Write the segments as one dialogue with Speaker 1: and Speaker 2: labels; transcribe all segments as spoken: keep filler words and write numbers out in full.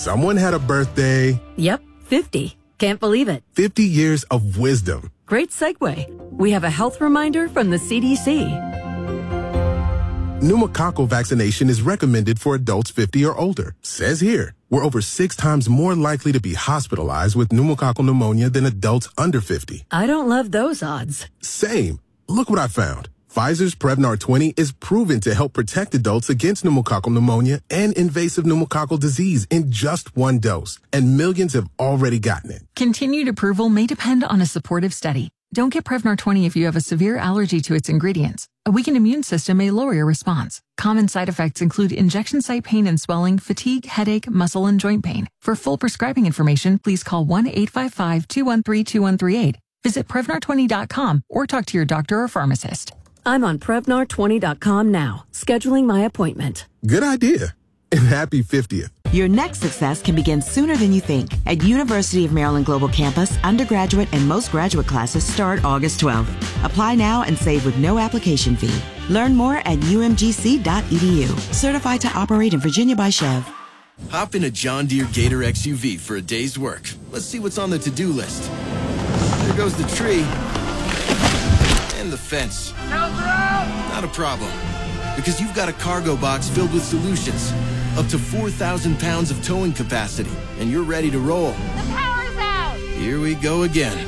Speaker 1: Someone had a birthday.
Speaker 2: Yep, fifty. Can't believe it.
Speaker 1: fifty years of wisdom.
Speaker 2: Great segue. We have a health reminder from the C D C.
Speaker 1: Pneumococcal vaccination is recommended for adults fifty or older. Says here, we're over six times more likely to be hospitalized with pneumococcal pneumonia than adults under fifty.
Speaker 2: I don't love those odds.
Speaker 1: Same. Look what I found. Pfizer's Prevnar twenty is proven to help protect adults against pneumococcal pneumonia and invasive pneumococcal disease in just one dose, and millions have already gotten it.
Speaker 3: Continued approval may depend on a supportive study. Don't get Prevnar twenty if you have a severe allergy to its ingredients. A weakened immune system may lower your response. Common side effects include injection site pain and swelling, fatigue, headache, muscle, and joint pain. For full prescribing information, please call one eight five five, two one three, two one three eight. Visit Prevnar twenty dot com or talk to your doctor or pharmacist.
Speaker 2: I'm on Prevnar twenty dot com now, scheduling my appointment.
Speaker 1: Good idea. And happy fiftieth.
Speaker 4: Your next success can begin sooner than you think. At University of Maryland Global Campus, undergraduate and most graduate classes start August twelfth. Apply now and save with no application fee. Learn more at u m g c dot e d u. Certified to operate in Virginia by Chev.
Speaker 5: Hop in a John Deere Gator X U V for a day's work. Let's see what's on the to-do list. There goes the tree. And the fence. Not a problem. Because you've got a cargo box filled with solutions. Up to four thousand pounds of towing capacity. And you're ready to roll.
Speaker 6: The power's out!
Speaker 5: Here we go again.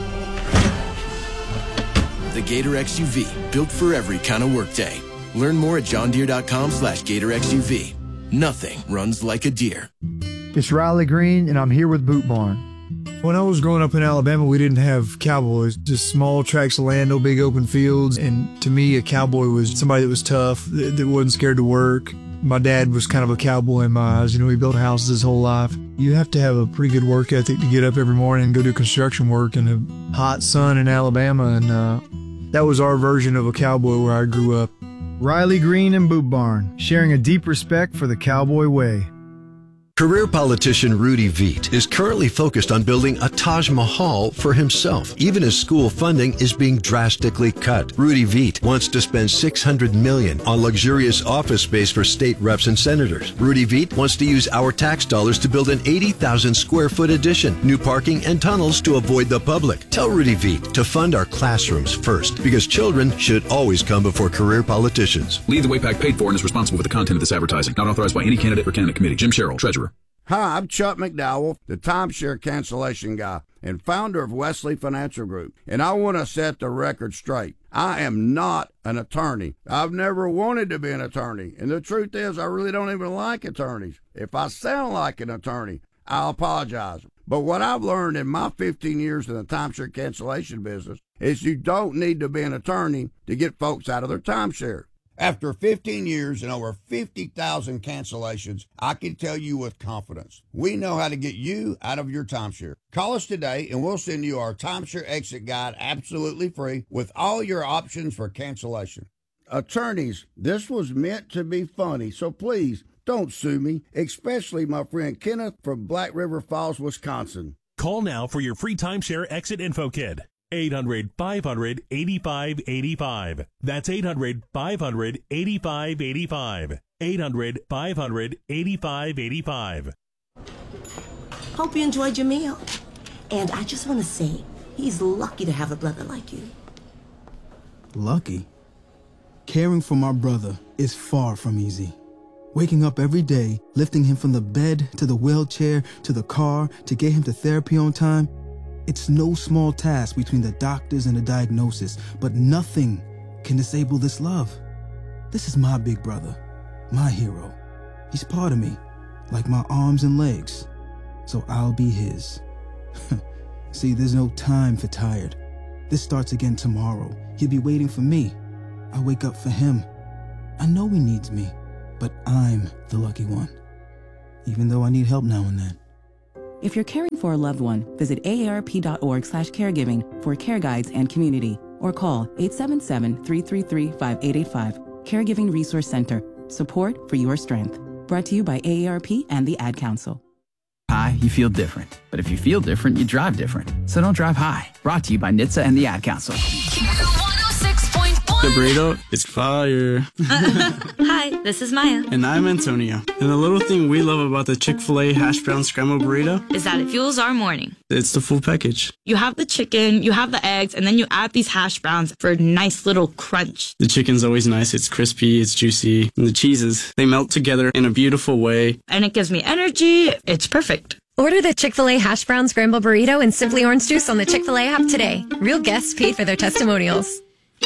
Speaker 5: The Gator X U V. Built for every kind of workday. Learn more at johndeere.com slash Gator X U V. Nothing runs like a deer.
Speaker 7: It's Riley Green, and I'm here with Boot Barn. When I was growing up in Alabama, we didn't have cowboys, just small tracts of land, no big open fields. And to me, a cowboy was somebody that was tough, that, that wasn't scared to work. My dad was kind of a cowboy in my eyes. You know, he built houses his whole life. You have to have a pretty good work ethic to get up every morning and go do construction work in a hot sun in Alabama. And uh, that was our version of a cowboy where I grew up.
Speaker 8: Riley Green and Boot Barn, sharing a deep respect for the cowboy way.
Speaker 9: Career politician Rudy Veit is currently focused on building a Taj Mahal for himself, even as school funding is being drastically cut. Rudy Veit wants to spend six hundred million dollars on luxurious office space for state reps and senators. Rudy Veit wants to use our tax dollars to build an eighty thousand square foot addition, new parking and tunnels to avoid the public. Tell Rudy Veit to fund our classrooms first, because children should always come before career politicians.
Speaker 10: Lead the Way PAC paid for and is responsible for the content of this advertising. Not authorized by any candidate or candidate committee. Jim Sherrill, Treasurer.
Speaker 11: Hi, I'm Chuck McDowell, the timeshare cancellation guy and founder of Wesley Financial Group, and I want to set the record straight. I am not an attorney. I've never wanted to be an attorney, and the truth is I really don't even like attorneys. If I sound like an attorney, I'll apologize. But what I've learned in my fifteen years in the timeshare cancellation business is you don't need to be an attorney to get folks out of their timeshare. After fifteen years and over fifty thousand cancellations, I can tell you with confidence, we know how to get you out of your timeshare. Call us today and we'll send you our timeshare exit guide absolutely free with all your options for cancellation. Attorneys, this was meant to be funny, so please don't sue me, especially my friend Kenneth from Black River Falls, Wisconsin.
Speaker 12: Call now for your free timeshare exit info kit. eight hundred, five hundred, eighty-five eighty-five. That's eight hundred, five hundred, eighty-five eighty-five. eight hundred, five hundred, eighty-five eighty-five.
Speaker 13: Hope you enjoyed your meal. And I just want to say, he's lucky to have a brother like you.
Speaker 14: Lucky? Caring for my brother is far from easy. Waking up every day, lifting him from the bed to the wheelchair to the car to get him to therapy on time, it's no small task between the doctors and the diagnosis, but nothing can disable this love. This is my big brother, my hero. He's part of me, like my arms and legs, so I'll be his. See, there's no time for tired. This starts again tomorrow. He'll be waiting for me. I wake up for him. I know he needs me, but I'm the lucky one, even though I need help now and then.
Speaker 15: If you're caring for a loved one, visit A A R P dot org slash caregiving for care guides and community, or call eight seven seven, three three three, five eight eight five. Caregiving Resource Center. Support for your strength. Brought to you by A A R P and the Ad Council.
Speaker 16: High, you feel different. But if you feel different, you drive different. So don't drive high. Brought to you by N H T S A and the Ad Council.
Speaker 17: one oh six point one
Speaker 6: The burrito is fire.
Speaker 17: Hi, this is Maya.
Speaker 6: And I'm Antonio. And the little thing we love about the Chick-fil-A hash brown scrambled burrito
Speaker 17: Is that it fuels our morning.
Speaker 6: It's the full package.
Speaker 17: You have the chicken, you have the eggs, and then you add these hash browns for a nice little crunch.
Speaker 6: The chicken's always nice. It's crispy, it's juicy. And the cheeses, they melt together in a beautiful way.
Speaker 17: And it gives me energy. It's perfect.
Speaker 18: Order the Chick-fil-A Hash Brown Scramble Burrito and Simply Orange Juice on the Chick-fil-A app today. Real guests paid for their testimonials.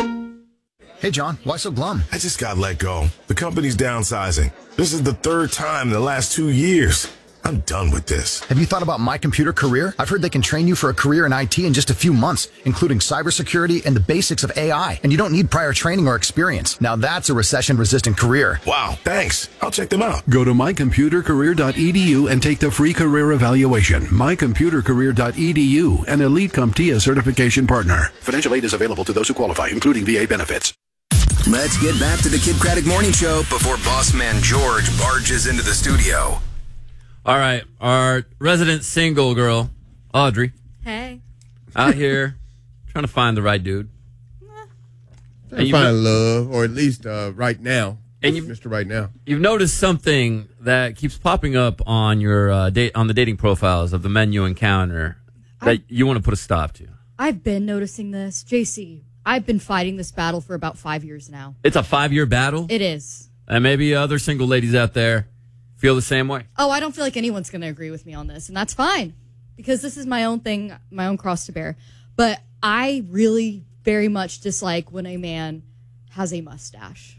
Speaker 19: Hey, John, why so glum?
Speaker 20: I just got let go. The company's downsizing. This is the third time in the last two years. I'm done with this.
Speaker 19: Have you thought about My Computer Career? I've heard they can train you for a career in I T in just a few months, including cybersecurity and the basics of A I. And you don't need prior training or experience. Now that's a recession-resistant career.
Speaker 20: Wow, thanks. I'll check them out.
Speaker 21: Go to my computer career dot e d u and take the free career evaluation. my computer career dot e d u, an Elite CompTIA certification partner. Financial aid is available to those who qualify, including V A benefits.
Speaker 22: Let's get back to the Kid Craddock Morning Show before boss man George barges into the studio.
Speaker 23: All right, our resident single girl, Audrey.
Speaker 24: Hey.
Speaker 23: Out here trying to find the right dude.
Speaker 25: Trying to find love, or at least uh, right now.
Speaker 23: And you,
Speaker 25: Mister Right Now.
Speaker 23: You've noticed something that keeps popping up on your uh, date on the dating profiles of the men you encounter that I, you want to put a stop to.
Speaker 24: I've been noticing this. J C, I've been fighting this battle for about five years now.
Speaker 23: It's a five-year battle?
Speaker 24: It is.
Speaker 23: And maybe other single ladies out there feel the same way.
Speaker 24: Oh, I don't feel like anyone's going to agree with me on this, and that's fine, because this is my own thing, my own cross to bear. But I really very much dislike when a man has a mustache.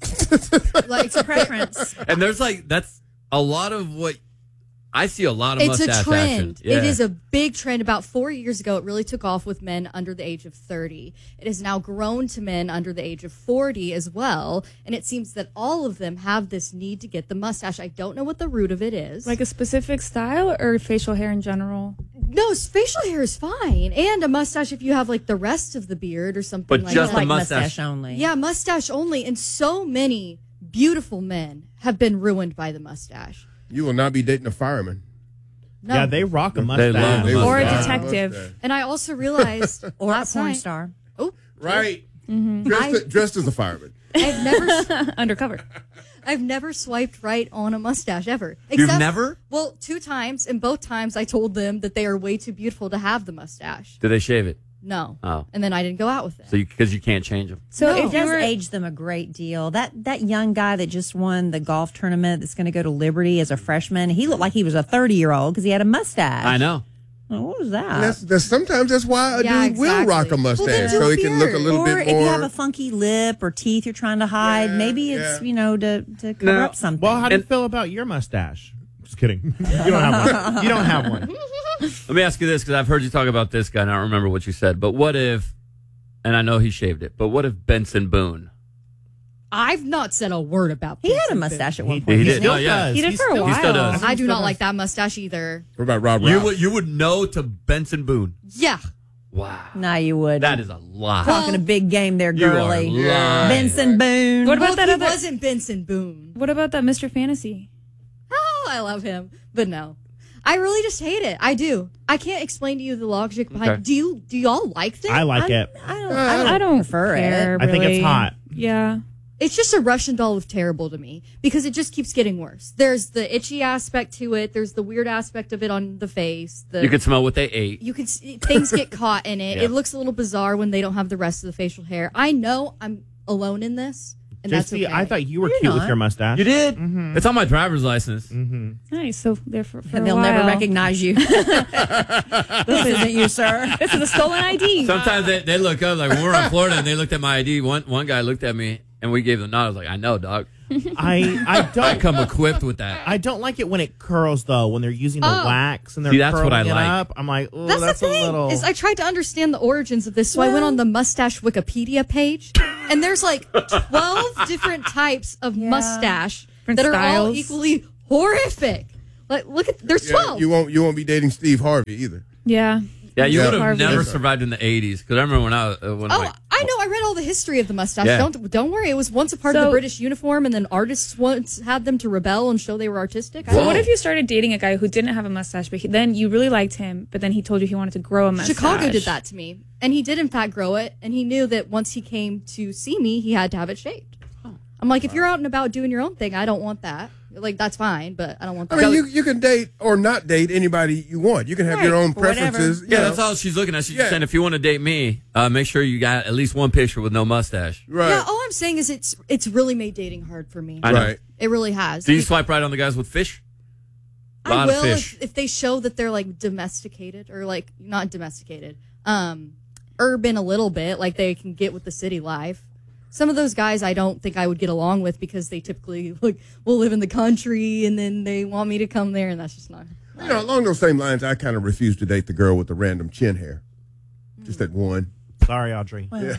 Speaker 24: Like, it's a preference.
Speaker 23: And there's like, that's a lot of what, I see a lot of
Speaker 24: It's
Speaker 23: mustache
Speaker 24: a trend.
Speaker 23: action. Yeah.
Speaker 24: It is a big trend. About four years ago, it really took off with men under the age of thirty. It has now grown to men under the age of forty as well. And it seems that all of them have this need to get the mustache. I don't know what the root of it is.
Speaker 26: Like a specific style or facial hair in general?
Speaker 24: No, facial hair is fine. And a mustache if you have like the rest of the beard or something
Speaker 23: But
Speaker 24: like
Speaker 23: just
Speaker 24: that.
Speaker 23: the mustache. mustache
Speaker 24: only. Yeah, mustache only. And so many beautiful men have been ruined by the mustache.
Speaker 25: You will not be dating a fireman.
Speaker 24: No.
Speaker 27: Yeah, they rock a mustache.
Speaker 25: They love a
Speaker 26: Or a
Speaker 25: mustache.
Speaker 26: detective.
Speaker 24: And I also realized
Speaker 28: or a
Speaker 24: last
Speaker 28: porn
Speaker 24: night,
Speaker 28: star.
Speaker 24: Oh,
Speaker 25: right.
Speaker 24: Mm-hmm.
Speaker 25: Dressed,
Speaker 24: I,
Speaker 25: dressed as a fireman.
Speaker 24: I've never
Speaker 26: undercover.
Speaker 24: I've never swiped right on a mustache ever.
Speaker 23: You've never?
Speaker 24: Well, two times, and both times I told them that they are way too beautiful to have the mustache.
Speaker 23: Do they shave it?
Speaker 24: No.
Speaker 23: Oh.
Speaker 24: And then I didn't go out with them.
Speaker 23: So because you, you can't change them.
Speaker 28: So
Speaker 24: No.
Speaker 28: it does
Speaker 24: You're-
Speaker 28: age them a great deal. That that young guy that just won the golf tournament that's going to go to Liberty as a freshman, he looked like he was a thirty-year-old because he had a mustache.
Speaker 23: I know.
Speaker 28: Well, what was that?
Speaker 25: And that's, that's sometimes that's why a
Speaker 24: Yeah,
Speaker 25: dude will
Speaker 24: exactly.
Speaker 25: rock a mustache,
Speaker 28: Well, then do
Speaker 25: so
Speaker 28: a
Speaker 25: he can look a
Speaker 28: beard.
Speaker 25: little
Speaker 28: or
Speaker 25: bit
Speaker 28: if
Speaker 25: more.
Speaker 28: you have a funky lip or teeth you're trying to hide, maybe it's, you know, to, to cover
Speaker 27: Now,
Speaker 28: up something.
Speaker 27: well, how do you feel about your mustache? Just kidding. You don't have one. You don't have one.
Speaker 23: Let me ask you this, because I've heard you talk about this guy, and I don't remember what you said. But what if, and I know he shaved it, but what if Benson Boone?
Speaker 24: I've not said a word about
Speaker 28: He had a mustache at one
Speaker 23: He
Speaker 28: point.
Speaker 23: did.
Speaker 27: still
Speaker 23: Oh, yeah.
Speaker 27: does.
Speaker 26: He did
Speaker 27: He
Speaker 26: for a
Speaker 27: still-
Speaker 26: while.
Speaker 23: He still does.
Speaker 24: I do not like that mustache either.
Speaker 25: What about Rob
Speaker 23: You
Speaker 25: Ross?
Speaker 23: would, you would know to Benson Boone.
Speaker 24: Yeah.
Speaker 23: Wow.
Speaker 28: No, you would.
Speaker 23: That is a lie.
Speaker 28: Talking a big game there,
Speaker 23: You are
Speaker 28: girly.
Speaker 23: lying.
Speaker 28: Benson Boone.
Speaker 26: What about
Speaker 24: Well,
Speaker 26: that
Speaker 24: he
Speaker 26: other?
Speaker 24: wasn't Benson Boone.
Speaker 26: What about that Mister Fantasy?
Speaker 24: Oh, I love him. But no. I really just hate it. I do. I can't explain to you the logic behind
Speaker 23: Okay.
Speaker 24: it. Do you do y'all like them?
Speaker 27: I like it.
Speaker 28: I don't, I don't,
Speaker 26: I don't
Speaker 28: prefer
Speaker 26: care,
Speaker 28: it.
Speaker 27: I think it's
Speaker 26: really.
Speaker 27: hot.
Speaker 26: Yeah.
Speaker 24: It's just a Russian doll of terrible to me because it just keeps getting worse. There's the itchy aspect to it. There's the weird aspect of it on the face. The,
Speaker 23: You can smell what they ate.
Speaker 24: you can see, things get caught in it.
Speaker 23: Yeah.
Speaker 24: It looks a little bizarre when they don't have the rest of the facial hair. I know I'm alone in this, and
Speaker 27: J
Speaker 24: that's
Speaker 27: C,
Speaker 24: okay.
Speaker 27: I thought you were
Speaker 28: You're
Speaker 27: cute with
Speaker 28: not.
Speaker 27: your mustache.
Speaker 23: You did?
Speaker 27: Mhm.
Speaker 23: It's on my driver's license.
Speaker 27: Mm-hmm.
Speaker 26: Nice. So they're for, for a
Speaker 28: They'll never
Speaker 26: while.
Speaker 28: recognize you. This isn't you, sir.
Speaker 26: This is a stolen I D.
Speaker 23: Sometimes they, they look up, like when we were in Florida and they looked at my I D, one one guy looked at me and we gave the nod. I was like, I know, dog.
Speaker 27: I I
Speaker 23: I
Speaker 27: don't
Speaker 23: come equipped with that.
Speaker 27: I don't like it when it curls though. When they're using the
Speaker 24: Oh.
Speaker 27: wax and they're
Speaker 23: See, that's what
Speaker 27: curling
Speaker 23: I
Speaker 27: it
Speaker 23: like.
Speaker 27: up, I'm like, oh,
Speaker 24: That's,
Speaker 27: that's,
Speaker 24: the
Speaker 27: a
Speaker 24: thing.
Speaker 27: little.
Speaker 24: Is I tried to understand the origins of this, so I went on the mustache Wikipedia page, and there's like twelve different types of
Speaker 28: Yeah.
Speaker 24: mustache
Speaker 26: Different
Speaker 24: that are all
Speaker 26: styles.
Speaker 24: equally horrific. Like, look at there's
Speaker 25: Yeah,
Speaker 24: twelve.
Speaker 25: you won't. You won't be dating Steve Harvey either.
Speaker 26: Yeah.
Speaker 23: Yeah, you
Speaker 25: Yeah.
Speaker 23: would have
Speaker 25: Harvey.
Speaker 23: never
Speaker 25: That's right.
Speaker 23: survived in the eighties. Because I remember when I, uh, when
Speaker 24: Oh,
Speaker 23: like,
Speaker 24: I I know. I read all the history of the mustache.
Speaker 23: Yeah.
Speaker 24: Don't don't worry. It was once a part of
Speaker 26: So-
Speaker 24: the British uniform, and then artists once had them to rebel and show they were artistic.
Speaker 26: So what if you started dating a guy who didn't have a mustache, but he, then you really liked him, but then he told you he wanted to grow a mustache?
Speaker 24: Chicago did that to me, and he did in fact grow it, and he knew that once he came to see me, he had to have it shaved. I'm like, if you're out and about doing your own thing, I don't want that. Like, that's fine, but I don't want
Speaker 25: I
Speaker 24: that.
Speaker 25: mean, you, you can date or not date anybody you want. You can have
Speaker 24: Right,
Speaker 25: your own
Speaker 24: whatever.
Speaker 25: preferences. you
Speaker 23: Yeah,
Speaker 25: know.
Speaker 23: that's all she's looking at. She's
Speaker 25: Yeah.
Speaker 23: saying, if you want to date me, uh, make sure you got at least one picture with no mustache.
Speaker 25: Right.
Speaker 24: Yeah, all I'm saying is it's it's really made dating hard for me.
Speaker 23: I know. Right.
Speaker 24: It really has.
Speaker 23: Do you swipe right on the guys with fish? A
Speaker 24: I
Speaker 23: lot
Speaker 24: will
Speaker 23: of fish.
Speaker 24: if, if they show that they're like domesticated or like not domesticated, um, urban a little bit, like they can get with the city life. Some of those guys I don't think I would get along with because they typically like will live in the country and then they want me to come there, and that's just not.
Speaker 25: You know, along those same lines, I kind of refuse to date the girl with the random chin hair. Just that one.
Speaker 27: Sorry, Audrey.
Speaker 25: Yeah.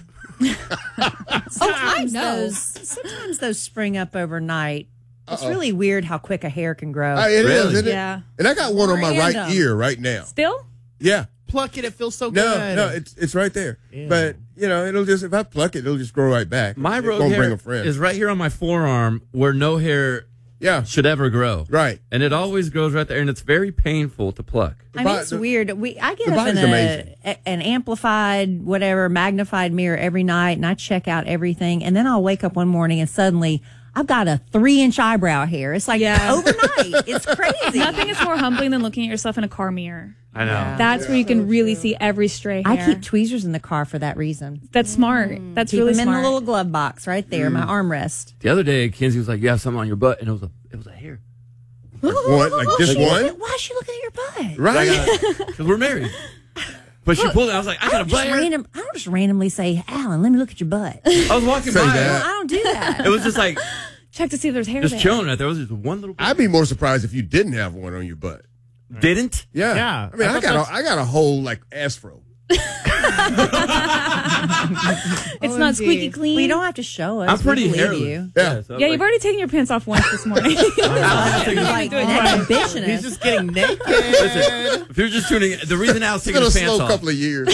Speaker 28: Sometimes
Speaker 24: I know.
Speaker 28: those sometimes those spring up overnight. It's
Speaker 25: Uh-oh.
Speaker 28: really weird how quick a hair can grow.
Speaker 25: Uh, it is, isn't it?
Speaker 28: Yeah.
Speaker 25: And I got one on my right
Speaker 28: Random.
Speaker 25: ear right now.
Speaker 26: Still?
Speaker 25: Yeah.
Speaker 27: Pluck it. It feels so
Speaker 25: No,
Speaker 27: good.
Speaker 25: no, it's it's right there.
Speaker 27: Ew.
Speaker 25: But you know, it'll just if I pluck it, it'll just grow right back.
Speaker 23: My
Speaker 25: it
Speaker 23: road
Speaker 25: won't
Speaker 23: hair
Speaker 25: bring a friend.
Speaker 23: is right here on my forearm where no hair
Speaker 25: yeah.
Speaker 23: should ever grow.
Speaker 25: Right.
Speaker 23: And it always grows right there, and it's very painful to pluck.
Speaker 28: I mean, it's weird. We I get
Speaker 25: the
Speaker 28: up in
Speaker 25: body's
Speaker 28: a,
Speaker 25: amazing.
Speaker 28: a- an amplified, whatever, magnified mirror every night, and I check out everything, and then I'll wake up one morning and suddenly I've got a three-inch eyebrow hair. It's like overnight. It's crazy.
Speaker 26: Nothing is more humbling than looking at yourself in a car mirror.
Speaker 23: I know.
Speaker 26: That's where you can really see every stray hair.
Speaker 28: I keep tweezers in the car for that reason.
Speaker 26: That's smart. That's
Speaker 28: Keep
Speaker 26: really
Speaker 28: them in
Speaker 26: smart.
Speaker 28: the little glove box right there, my armrest.
Speaker 23: The other day, Kinsey was like, "You have something on your butt," and it was a it was a hair.
Speaker 25: One, like just one?
Speaker 28: Why is she looking at your butt?
Speaker 25: Right.
Speaker 23: Because we're married. But she pulled it. I was like, "I
Speaker 28: I
Speaker 23: got a
Speaker 28: don't,
Speaker 23: butt
Speaker 28: just
Speaker 23: hair."
Speaker 28: random, I don't just randomly say, Alan, let me look at your butt.
Speaker 23: I was walking
Speaker 25: Say
Speaker 23: by.
Speaker 25: that.
Speaker 28: I don't do that.
Speaker 23: It was just like
Speaker 26: Check to see if there's hair
Speaker 23: just
Speaker 26: there.
Speaker 23: chilling right there. It was just one little.
Speaker 25: I'd be more surprised if you didn't have one on your butt.
Speaker 23: Didn't?
Speaker 25: Yeah.
Speaker 27: Yeah.
Speaker 25: I mean,
Speaker 27: I
Speaker 25: I,
Speaker 27: thought
Speaker 25: got
Speaker 27: that's-
Speaker 25: a, I got a whole like afro.
Speaker 26: It's not squeaky clean.
Speaker 28: Well, you don't have to show us.
Speaker 23: I'm pretty
Speaker 28: we believe
Speaker 23: hairless.
Speaker 28: you.
Speaker 25: Yeah.
Speaker 23: so
Speaker 26: yeah,
Speaker 23: like-
Speaker 26: you've already taken your pants off once this morning.
Speaker 28: Like
Speaker 26: doing
Speaker 28: an
Speaker 26: fine.
Speaker 28: exhibitionist.
Speaker 27: He's just getting naked.
Speaker 23: Listen, if you're just tuning in, the reason Al's
Speaker 25: It's
Speaker 23: taking
Speaker 25: been a
Speaker 23: his pants
Speaker 25: slow
Speaker 23: off,
Speaker 25: couple of years.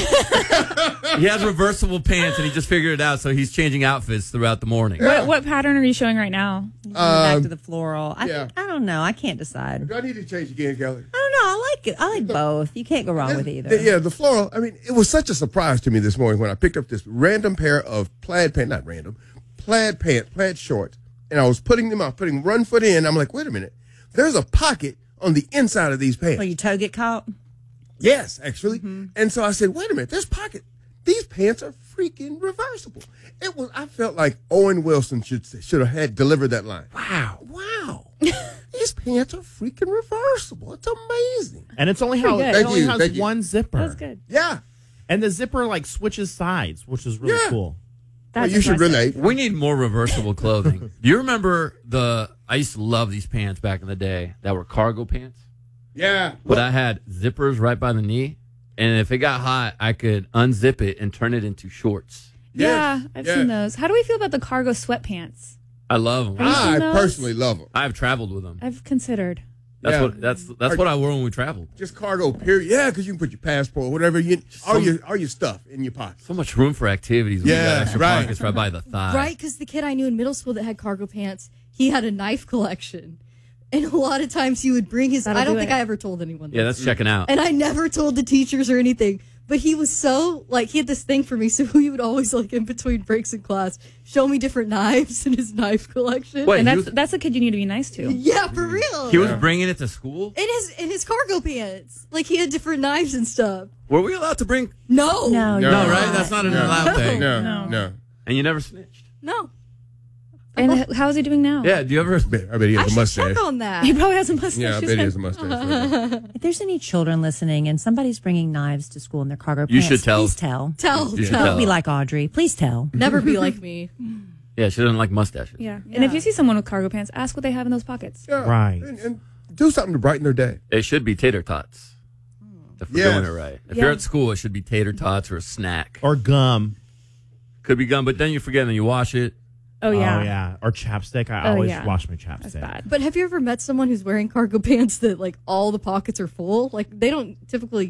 Speaker 23: he has reversible pants, and he just figured it out, so he's changing outfits throughout the morning.
Speaker 26: what, what pattern are you showing right now?
Speaker 28: Back
Speaker 25: Um,
Speaker 28: to the floral. I,
Speaker 25: yeah.
Speaker 28: I don't know. I can't decide.
Speaker 25: Do I need to change again, Kelly?
Speaker 28: I don't know. I like it. I like both. You can't go wrong with either.
Speaker 25: The- yeah, the floral. I mean, it was such a surprise to me this morning when I picked up this random pair of plaid pants, not random, plaid pants, plaid shorts, and I was putting them out, putting one foot in. I'm like, wait a minute, there's a pocket on the inside of these pants.
Speaker 28: Well, your toe get caught.
Speaker 25: Yes, actually.
Speaker 28: Mm-hmm.
Speaker 25: And so I said, wait a minute, there's pocket. These pants are freaking reversible. It was. I felt like Owen Wilson should should have had delivered that line. Wow, wow. These pants are freaking reversible. It's amazing.
Speaker 27: And it's only how
Speaker 26: Pretty
Speaker 27: it
Speaker 26: good.
Speaker 25: Thank
Speaker 27: only
Speaker 25: you,
Speaker 27: has
Speaker 25: thank you.
Speaker 27: one zipper.
Speaker 26: That's good.
Speaker 25: Yeah.
Speaker 27: And the zipper like switches sides, which is really
Speaker 25: Yeah.
Speaker 27: cool.
Speaker 25: Well,
Speaker 26: That's
Speaker 25: you should
Speaker 26: impressive.
Speaker 25: relate.
Speaker 23: We need more reversible clothing. Do you remember the? I used to love these pants back in the day that were cargo pants,
Speaker 25: Yeah.
Speaker 23: but I had zippers right by the knee, and if it got hot, I could unzip it and turn it into shorts.
Speaker 26: Yeah,
Speaker 25: Yes,
Speaker 26: I've
Speaker 25: yes.
Speaker 26: seen those. How do we feel about the cargo sweatpants?
Speaker 23: I love them.
Speaker 26: Have you seen
Speaker 25: I
Speaker 26: those?
Speaker 25: personally love them.
Speaker 23: I've traveled with them.
Speaker 26: I've considered.
Speaker 23: That's
Speaker 25: Yeah.
Speaker 23: what that's that's what I wore when we traveled.
Speaker 25: Just cargo, period. Yeah, because you can put your passport, whatever, you, all
Speaker 23: Some-
Speaker 25: your all your stuff in your pocket.
Speaker 23: So much room for activities. When you
Speaker 25: Yeah,
Speaker 23: got extra
Speaker 25: right.
Speaker 23: pockets right by the thigh.
Speaker 24: Right, because the kid I knew in middle school that had cargo pants, he had a knife collection. And a lot of times he would bring his.
Speaker 26: That'll
Speaker 24: I don't
Speaker 26: do
Speaker 24: think
Speaker 26: it.
Speaker 24: I ever told anyone.
Speaker 23: Yeah,
Speaker 24: this.
Speaker 23: that's checking out.
Speaker 24: And I never told the teachers or anything. But he was so, like, he had this thing for me. So he would always, like, in between breaks in class, show me different knives in his knife collection.
Speaker 23: Wait,
Speaker 26: And
Speaker 23: he
Speaker 26: that's
Speaker 23: was,
Speaker 26: that's a kid you need to be nice to.
Speaker 24: Yeah, for real.
Speaker 23: he was bringing it to school.
Speaker 24: in his in his cargo pants. Like, he had different knives and stuff.
Speaker 23: Were we allowed to bring?
Speaker 24: No.
Speaker 28: No,
Speaker 23: No,
Speaker 28: you're
Speaker 23: right?
Speaker 28: not.
Speaker 23: That's not an
Speaker 28: No.
Speaker 23: allowed thing.
Speaker 25: No,
Speaker 26: No.
Speaker 25: no.
Speaker 23: And you never snitched.
Speaker 24: No.
Speaker 26: And h- how is he doing now?
Speaker 23: Yeah. Do you ever?
Speaker 25: I bet, I bet he
Speaker 24: I
Speaker 25: has a
Speaker 24: should
Speaker 25: mustache.
Speaker 24: check on that.
Speaker 26: He probably has a mustache.
Speaker 25: Yeah, I bet he has a mustache. Right now.
Speaker 28: If there's any children listening and somebody's bringing knives to school in their cargo
Speaker 23: You
Speaker 28: pants,
Speaker 23: should tell.
Speaker 28: please tell.
Speaker 24: Tell,
Speaker 23: You should
Speaker 24: tell.
Speaker 28: Don't be like Audrey. Please tell.
Speaker 24: Never be like me.
Speaker 23: Yeah, she doesn't like mustaches.
Speaker 26: Yeah. And if you see someone with cargo pants, ask what they have in those pockets.
Speaker 25: Yeah.
Speaker 27: Right.
Speaker 25: And, and do something to brighten their day.
Speaker 23: It should be tater tots. If we're
Speaker 25: Yes.
Speaker 23: doing it right. If
Speaker 26: Yeah.
Speaker 23: you're at school, it should be tater tots or a snack.
Speaker 27: Or gum.
Speaker 23: Could be gum, but then you forget and then you wash it.
Speaker 26: Oh, yeah.
Speaker 27: Oh, yeah. Or chapstick. I
Speaker 26: Oh,
Speaker 27: always
Speaker 26: yeah.
Speaker 27: wash my
Speaker 26: That's
Speaker 27: chapstick.
Speaker 26: bad.
Speaker 24: But have you ever met someone who's wearing cargo pants that, like, all the pockets are full? Like, they don't typically